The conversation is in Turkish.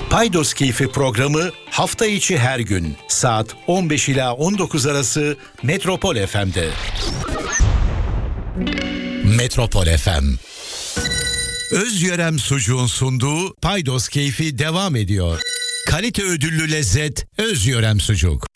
Paydos Keyfi programı hafta içi her gün saat 15 ila 19 arası Metropol FM'de. Metropol FM. Özyörem Sucuğun sunduğu Paydos Keyfi devam ediyor. Kalite ödüllü lezzet Özyörem Sucuk.